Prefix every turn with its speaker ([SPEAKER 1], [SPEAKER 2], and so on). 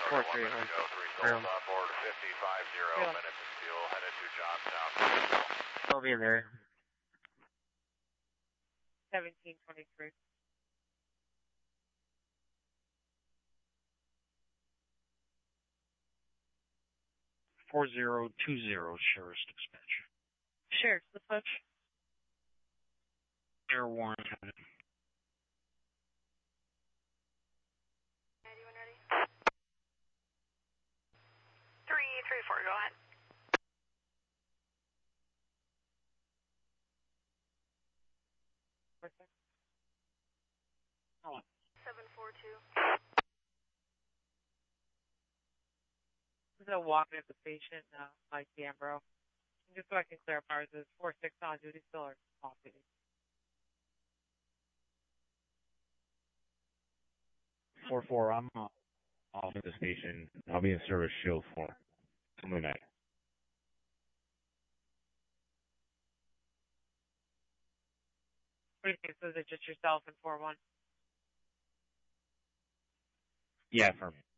[SPEAKER 1] 4-3.
[SPEAKER 2] Souls on board 50 minutes of fuel, headed to Johnstown.
[SPEAKER 1] I'll be in there.
[SPEAKER 3] 1723.
[SPEAKER 4] $4020 Sheriff's Dispatch.
[SPEAKER 3] Sheriff's Dispatch.
[SPEAKER 4] Air Warren.
[SPEAKER 5] 91 ready. 334, go ahead.
[SPEAKER 3] What's that?
[SPEAKER 4] Hold on.
[SPEAKER 5] 742.
[SPEAKER 3] This is a walk at the station, Mike D'Ambro. Just so I can clear up ours, is 4-6 on duty still or off duty?
[SPEAKER 6] 4-4, I'm off at the station. I'll be in service shield for something like that.
[SPEAKER 3] What do you think? So is it just yourself and 4-1?
[SPEAKER 6] Yeah, for me.